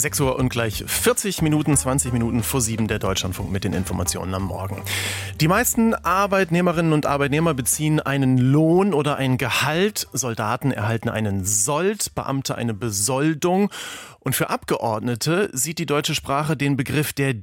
6 Uhr und gleich 20 Minuten vor 7 der Deutschlandfunk mit den Informationen am Morgen. Die meisten Arbeitnehmerinnen und Arbeitnehmer beziehen einen Lohn oder ein Gehalt. Soldaten erhalten einen Sold, Beamte eine Besoldung. Und für Abgeordnete sieht die deutsche Sprache den Begriff der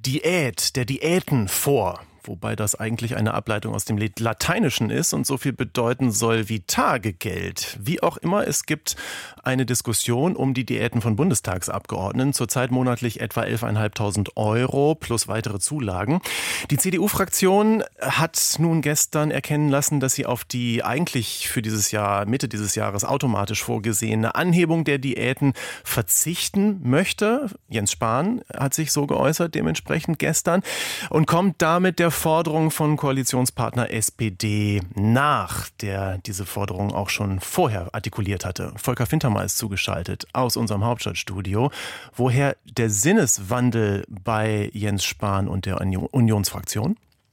Diäten vor. Wobei das eigentlich eine Ableitung aus dem Lateinischen ist und so viel bedeuten soll wie Tagegeld. Wie auch immer, es gibt eine Diskussion um die Diäten von Bundestagsabgeordneten. Zurzeit monatlich etwa 11.500 € plus weitere Zulagen. Die CDU-Fraktion hat nun gestern erkennen lassen, dass sie auf die eigentlich für dieses Jahr, Mitte dieses Jahres automatisch vorgesehene Anhebung der Diäten verzichten möchte. Jens Spahn hat sich so geäußert dementsprechend gestern und kommt damit der Forderung von Koalitionspartner SPD nach, der diese Forderung auch schon vorher artikuliert hatte. Volker Fintermer ist zugeschaltet aus unserem Hauptstadtstudio. Woher der Sinneswandel bei Jens Spahn und der Unionsfraktion?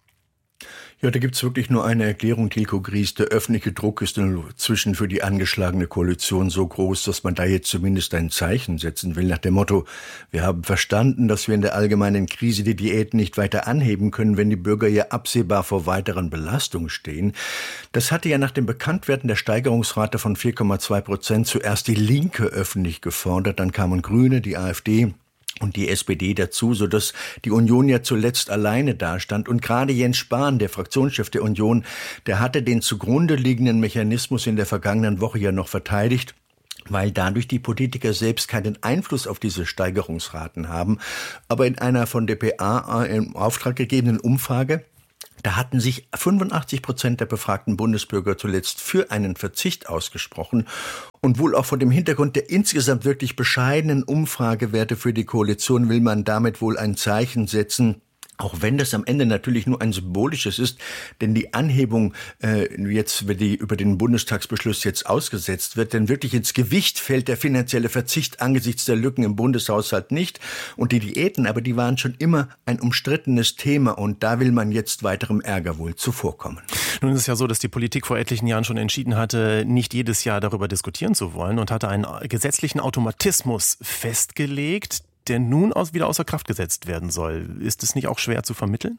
Ja, da gibt's wirklich nur eine Erklärung, Tilko Gries. Der öffentliche Druck ist inzwischen für die angeschlagene Koalition so groß, dass man da jetzt zumindest ein Zeichen setzen will, nach dem Motto: Wir haben verstanden, dass wir in der allgemeinen Krise die Diäten nicht weiter anheben können, wenn die Bürger ja absehbar vor weiteren Belastungen stehen. Das hatte ja nach dem Bekanntwerden der Steigerungsrate von 4,2% zuerst die Linke öffentlich gefordert, dann kamen Grüne, die AfD und die SPD dazu, sodass die Union ja zuletzt alleine dastand. Und gerade Jens Spahn, der Fraktionschef der Union, der hatte den zugrunde liegenden Mechanismus in der vergangenen Woche ja noch verteidigt, weil dadurch die Politiker selbst keinen Einfluss auf diese Steigerungsraten haben. Aber in einer von dpa im Auftrag gegebenen Umfrage, da hatten sich 85% der befragten Bundesbürger zuletzt für einen Verzicht ausgesprochen. Und wohl auch vor dem Hintergrund der insgesamt wirklich bescheidenen Umfragewerte für die Koalition will man damit wohl ein Zeichen setzen, auch wenn das am Ende natürlich nur ein symbolisches ist, denn die Anhebung jetzt, wenn die über den Bundestagsbeschluss jetzt ausgesetzt wird, denn wirklich ins Gewicht fällt der finanzielle Verzicht angesichts der Lücken im Bundeshaushalt nicht. Und die Diäten, aber die waren schon immer ein umstrittenes Thema und da will man jetzt weiterem Ärger wohl zuvorkommen. Nun ist es ja so, dass die Politik vor etlichen Jahren schon entschieden hatte, nicht jedes Jahr darüber diskutieren zu wollen und hatte einen gesetzlichen Automatismus festgelegt, der nun wieder außer Kraft gesetzt werden soll. Ist es nicht auch schwer zu vermitteln?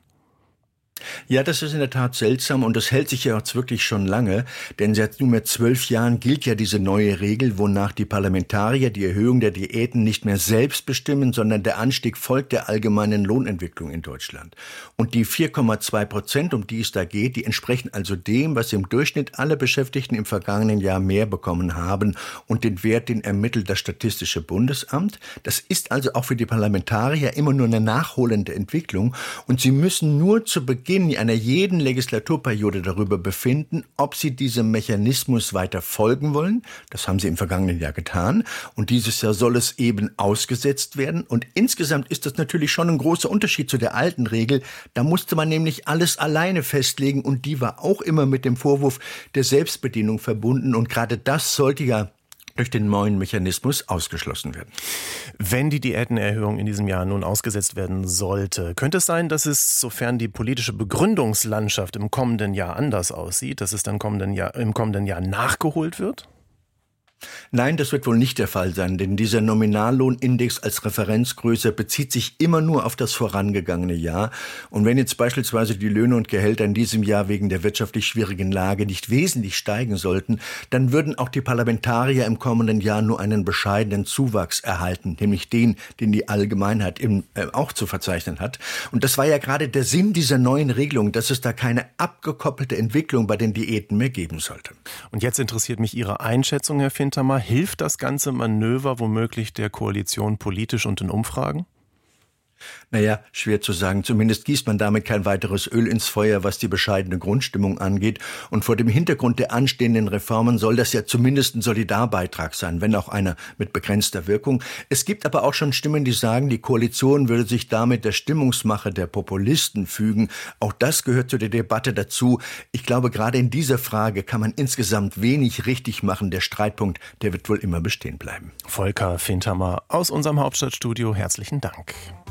Ja, das ist in der Tat seltsam und das hält sich ja jetzt wirklich schon lange, denn seit nunmehr 12 Jahren gilt ja diese neue Regel, wonach die Parlamentarier die Erhöhung der Diäten nicht mehr selbst bestimmen, sondern der Anstieg folgt der allgemeinen Lohnentwicklung in Deutschland. Und die 4,2%, um die es da geht, die entsprechen also dem, was im Durchschnitt alle Beschäftigten im vergangenen Jahr mehr bekommen haben und den Wert, den ermittelt das Statistische Bundesamt. Das ist also auch für die Parlamentarier immer nur eine nachholende Entwicklung und sie müssen nur zu Beginn einer jeden Legislaturperiode darüber befinden, ob sie diesem Mechanismus weiter folgen wollen. Das haben sie im vergangenen Jahr getan. Und dieses Jahr soll es eben ausgesetzt werden. Und insgesamt ist das natürlich schon ein großer Unterschied zu der alten Regel. Da musste man nämlich alles alleine festlegen. Und die war auch immer mit dem Vorwurf der Selbstbedienung verbunden. Und gerade das sollte ja durch den neuen Mechanismus ausgeschlossen werden. Wenn die Diätenerhöhung in diesem Jahr nun ausgesetzt werden sollte, könnte es sein, dass es, sofern die politische Begründungslandschaft im kommenden Jahr anders aussieht, dass es dann im kommenden Jahr nachgeholt wird? Nein, das wird wohl nicht der Fall sein, denn dieser Nominallohnindex als Referenzgröße bezieht sich immer nur auf das vorangegangene Jahr. Und wenn jetzt beispielsweise die Löhne und Gehälter in diesem Jahr wegen der wirtschaftlich schwierigen Lage nicht wesentlich steigen sollten, dann würden auch die Parlamentarier im kommenden Jahr nur einen bescheidenen Zuwachs erhalten, nämlich den die Allgemeinheit auch zu verzeichnen hat. Und das war ja gerade der Sinn dieser neuen Regelung, dass es da keine abgekoppelte Entwicklung bei den Diäten mehr geben sollte. Und jetzt interessiert mich Ihre Einschätzung, Herr Fintermer. Hilft das ganze Manöver womöglich der Koalition politisch und in Umfragen? Naja, schwer zu sagen. Zumindest gießt man damit kein weiteres Öl ins Feuer, was die bescheidene Grundstimmung angeht. Und vor dem Hintergrund der anstehenden Reformen soll das ja zumindest ein Solidarbeitrag sein, wenn auch einer mit begrenzter Wirkung. Es gibt aber auch schon Stimmen, die sagen, die Koalition würde sich damit der Stimmungsmache der Populisten fügen. Auch das gehört zu der Debatte dazu. Ich glaube, gerade in dieser Frage kann man insgesamt wenig richtig machen. Der Streitpunkt, der wird wohl immer bestehen bleiben. Volker Fintermer aus unserem Hauptstadtstudio, herzlichen Dank.